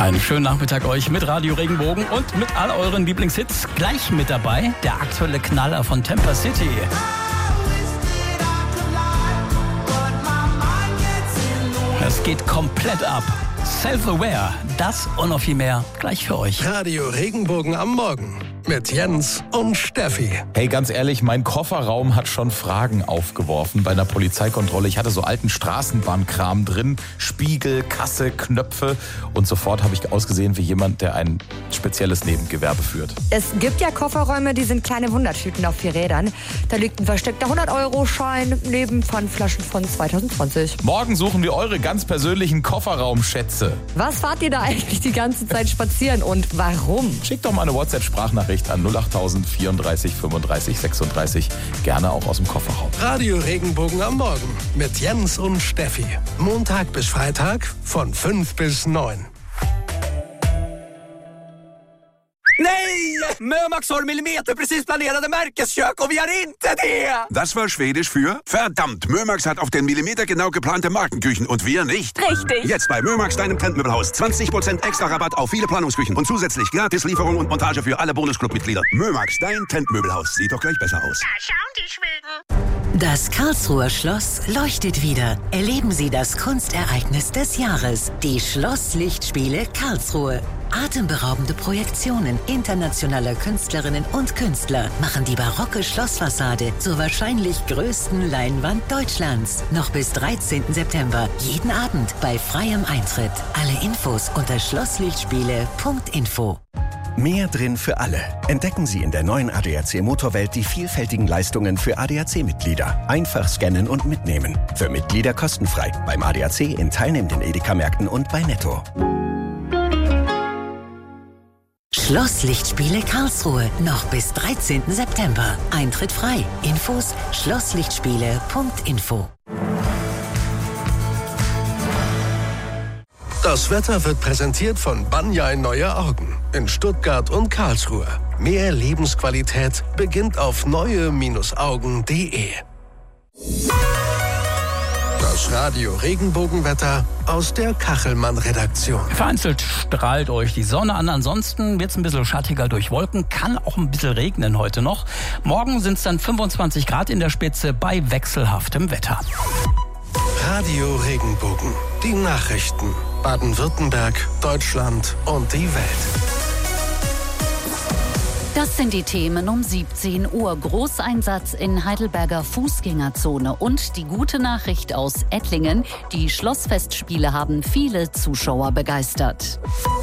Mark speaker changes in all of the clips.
Speaker 1: Einen schönen Nachmittag euch mit Radio Regenbogen und mit all euren Lieblingshits. Gleich mit dabei der aktuelle Knaller von Temper City. Es geht komplett ab. Self-Aware, das und noch viel mehr gleich für euch.
Speaker 2: Radio Regenbogen am Morgen mit Jens und Steffi.
Speaker 3: Hey, ganz ehrlich, mein Kofferraum hat schon Fragen aufgeworfen bei einer Polizeikontrolle. Ich hatte so alten Straßenbahnkram drin, Spiegel, Kasse, Knöpfe und sofort habe ich ausgesehen wie jemand, der ein spezielles Nebengewerbe führt.
Speaker 4: Es gibt ja Kofferräume, die sind kleine Wundertüten auf 4 Rädern. Da liegt ein versteckter 100-Euro-Schein neben Pfandflaschen von 2020.
Speaker 3: Morgen suchen wir eure ganz persönlichen Kofferraumschätze.
Speaker 4: Was fahrt ihr da eigentlich die ganze Zeit spazieren und warum?
Speaker 3: Schickt doch mal eine WhatsApp-Sprachnachricht an 08000 34 35 36. Gerne auch aus dem Kofferraum.
Speaker 2: Radio Regenbogen am Morgen mit Jens und Steffi. Montag bis Freitag von 5 bis 9.
Speaker 5: Nej! Mömax har millimeterprecis planerade märkeskök och vi har inte det!
Speaker 6: Das war Schwedisch für verdammt, Mömax hat auf den Millimeter genau geplante Markenküchen und wir nicht.
Speaker 4: Richtig.
Speaker 6: Jetzt bei Mömax, deinem Trendmöbelhaus. 20% extra Rabatt auf viele Planungsküchen und zusätzlich Gratislieferung und Montage für alle Bonusclub-Mitglieder. Mömax, dein Trendmöbelhaus. Sieht doch gleich besser aus.
Speaker 7: Da schauen die Schweden. Das Karlsruher Schloss leuchtet wieder. Erleben Sie das Kunstereignis des Jahres. Die Schlosslichtspiele Karlsruhe. Atemberaubende Projektionen internationaler Künstlerinnen und Künstler machen die barocke Schlossfassade zur wahrscheinlich größten Leinwand Deutschlands. Noch bis 13. September, jeden Abend bei freiem Eintritt. Alle Infos unter schlosslichtspiele.info.
Speaker 8: Mehr drin für alle. Entdecken Sie in der neuen ADAC Motorwelt die vielfältigen Leistungen für ADAC-Mitglieder. Einfach scannen und mitnehmen. Für Mitglieder kostenfrei. Beim ADAC in teilnehmenden Edeka-Märkten und bei Netto.
Speaker 7: Schlosslichtspiele Karlsruhe. Noch bis 13. September. Eintritt frei. Infos schlosslichtspiele.info.
Speaker 2: Das Wetter wird präsentiert von Banjai Neue Augen in Stuttgart und Karlsruhe. Mehr Lebensqualität beginnt auf neue-augen.de. Das Radio Regenbogenwetter aus der Kachelmann-Redaktion.
Speaker 1: Vereinzelt strahlt euch die Sonne an, ansonsten wird es ein bisschen schattiger durch Wolken, kann auch ein bisschen regnen heute noch. Morgen sind es dann 25 Grad in der Spitze bei wechselhaftem Wetter.
Speaker 2: Radio Regenbogen, die Nachrichten, Baden-Württemberg, Deutschland und die Welt.
Speaker 9: Das sind die Themen um 17 Uhr. Großeinsatz in Heidelberger Fußgängerzone und die gute Nachricht aus Ettlingen. Die Schlossfestspiele haben viele Zuschauer begeistert.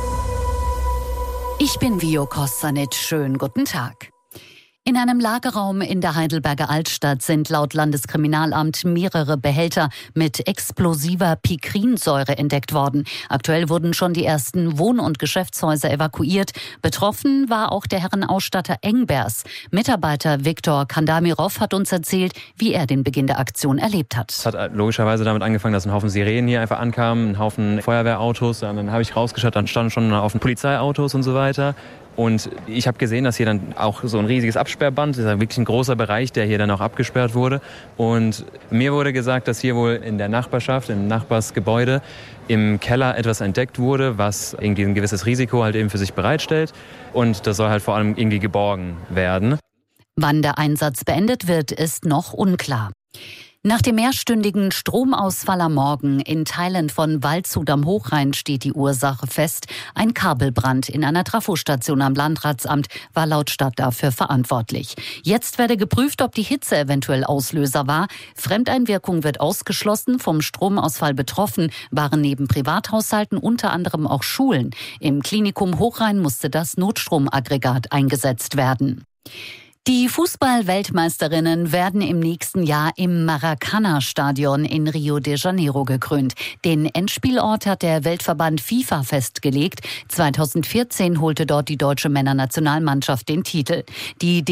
Speaker 9: Ich bin Vio Kostanic. Schönen guten Tag. In einem Lagerraum in der Heidelberger Altstadt sind laut Landeskriminalamt mehrere Behälter mit explosiver Pikrinsäure entdeckt worden. Aktuell wurden schon die ersten Wohn- und Geschäftshäuser evakuiert. Betroffen war auch der Herrenausstatter Engbers. Mitarbeiter Viktor Kandamirov hat uns erzählt, wie er den Beginn der Aktion erlebt hat.
Speaker 10: Es hat logischerweise damit angefangen, dass ein Haufen Sirenen hier einfach ankamen, ein Haufen Feuerwehrautos. Und dann habe ich rausgeschaut, dann standen schon ein Haufen Polizeiautos und so weiter. Und ich habe gesehen, dass hier dann auch so ein riesiges Absperrband, das ist wirklich ein großer Bereich, der hier dann auch abgesperrt wurde. Und mir wurde gesagt, dass hier wohl in der Nachbarschaft, im Nachbarsgebäude, im Keller etwas entdeckt wurde, was irgendwie ein gewisses Risiko halt eben für sich bereitstellt. Und das soll halt vor allem irgendwie geborgen werden.
Speaker 9: Wann der Einsatz beendet wird, ist noch unklar. Nach dem mehrstündigen Stromausfall am Morgen in Teilen von Waldshut am Hochrhein steht die Ursache fest. Ein Kabelbrand in einer Trafostation am Landratsamt war laut Stadt dafür verantwortlich. Jetzt werde geprüft, ob die Hitze eventuell Auslöser war. Fremdeinwirkung wird ausgeschlossen. Vom Stromausfall betroffen waren neben Privathaushalten unter anderem auch Schulen. Im Klinikum Hochrhein musste das Notstromaggregat eingesetzt werden. Die Fußball-Weltmeisterinnen werden im nächsten Jahr im Maracanã-Stadion in Rio de Janeiro gekrönt. Den Endspielort hat der Weltverband FIFA festgelegt. 2014 holte dort die deutsche Männernationalmannschaft den Titel. Die